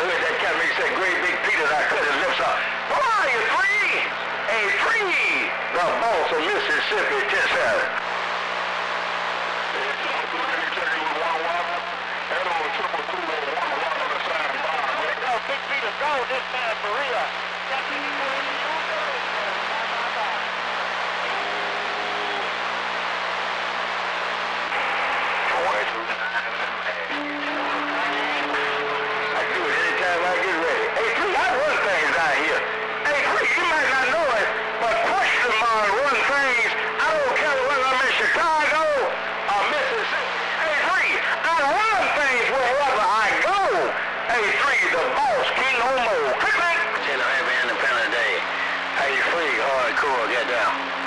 heard that cat make that great big Peter that I cut his lips off. Who are you, Three? Hey, Three, the boss of Mississippi, Tennessee. Big Peter gone this time for real. Hardcore, get down.